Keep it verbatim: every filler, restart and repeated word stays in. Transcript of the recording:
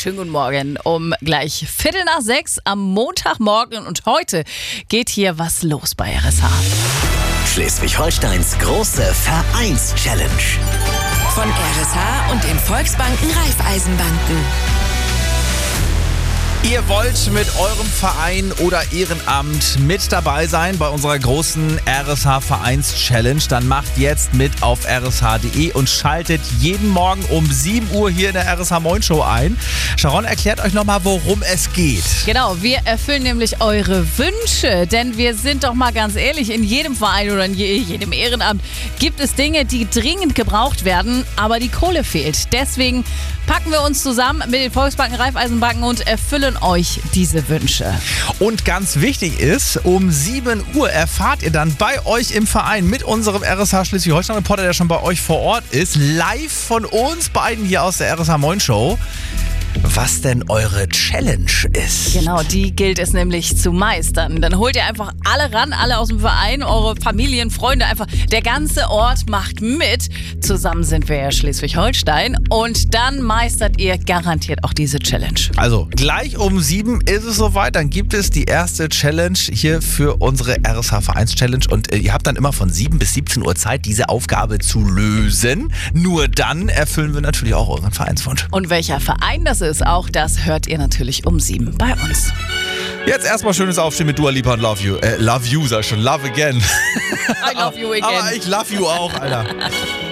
schönen guten Morgen. Um gleich Viertel nach sechs am Montagmorgen und heute geht hier was los bei R S H. Schleswig-Holsteins große Vereins-Challenge. Von R S H und den Volksbanken Raiffeisenbanken. Ihr wollt mit eurem Verein oder Ehrenamt mit dabei sein bei unserer großen R S H-Vereins-Challenge? Dann macht jetzt mit auf r s h punkt d e und schaltet jeden Morgen um sieben Uhr hier in der R S H Moin Show ein. Sharon erklärt euch nochmal, worum es geht. Genau, wir erfüllen nämlich eure Wünsche, denn wir sind doch mal ganz ehrlich, in jedem Verein oder in jedem Ehrenamt gibt es Dinge, die dringend gebraucht werden, aber die Kohle fehlt. Deswegen packen wir uns zusammen mit den Volksbanken Raiffeisenbanken und erfüllen euch diese Wünsche. Und ganz wichtig ist, um sieben Uhr erfahrt ihr dann bei euch im Verein mit unserem R S H Schleswig-Holstein-Reporter, der schon bei euch vor Ort ist, live von uns beiden hier aus der R S H Moin Show, was denn eure Challenge ist. Genau, die gilt es nämlich zu meistern. Dann holt ihr einfach alle ran, alle aus dem Verein, eure Familien, Freunde, einfach der ganze Ort macht mit. Zusammen sind wir ja Schleswig-Holstein und dann meistert ihr garantiert auch diese Challenge. Also gleich um sieben ist es soweit, dann gibt es die erste Challenge hier für unsere R S H-Vereins-Challenge und äh, ihr habt dann immer von sieben bis siebzehn Uhr Zeit, diese Aufgabe zu lösen. Nur dann erfüllen wir natürlich auch euren Vereinswunsch. Und welcher Verein das ist, auch das hört ihr natürlich um sieben bei uns. Jetzt erstmal schönes Aufstehen mit Dua Lipa und Love You. Äh, love You, sag ich schon. Love Again. I love you again. Aber ich love you auch, Alter.